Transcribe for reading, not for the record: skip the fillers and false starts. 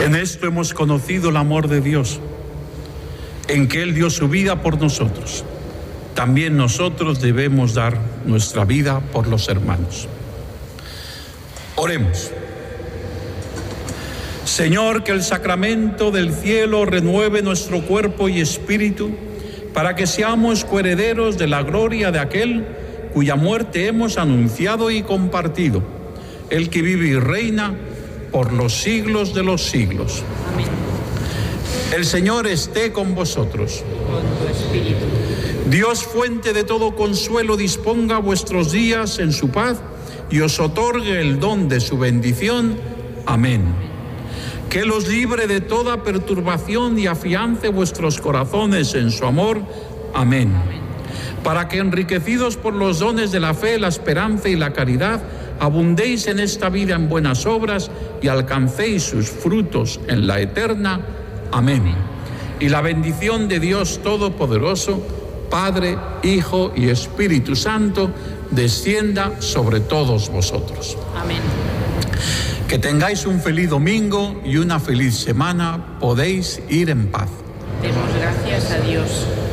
En esto hemos conocido el amor de Dios, en que Él dio su vida por nosotros. También nosotros debemos dar nuestra vida por los hermanos. Oremos. Señor, que el sacramento del cielo renueve nuestro cuerpo y espíritu, para que seamos coherederos de la gloria de aquel cuya muerte hemos anunciado y compartido, el que vive y reina por los siglos de los siglos. Amén. El Señor esté con vosotros. Con tu espíritu. Dios, fuente de todo consuelo, disponga vuestros días en su paz y os otorgue el don de su bendición. Amén. Que los libre de toda perturbación y afiance vuestros corazones en su amor. Amén. Para que, enriquecidos por los dones de la fe, la esperanza y la caridad, abundéis en esta vida en buenas obras y alcancéis sus frutos en la eterna. Amén. Y la bendición de Dios Todopoderoso, Padre, Hijo y Espíritu Santo, descienda sobre todos vosotros. Amén. Que tengáis un feliz domingo y una feliz semana. Podéis ir en paz. Demos gracias a Dios.